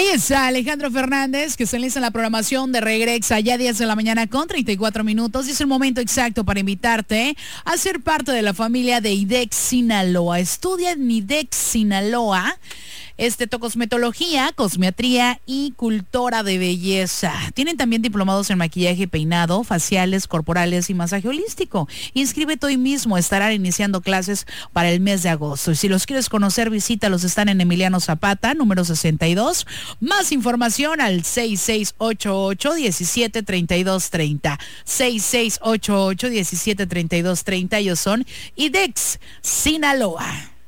Ahí está Alejandro Fernández, que se enlaza en la programación de Regrexa ya 10 de la mañana con 34 minutos. Y es el momento exacto para invitarte a ser parte de la familia de IDEX Sinaloa. Estudia en IDEX Sinaloa cosmetología, cosmetría y cultura de belleza. Tienen también diplomados en maquillaje y peinado, faciales, corporales y masaje holístico. Inscríbete hoy mismo, estarán iniciando clases para el mes de agosto. Y si los quieres conocer, visítalos, están en Emiliano Zapata, número 62. Más información al 6688-173230. 6688-173230. Ellos son IDEX Sinaloa.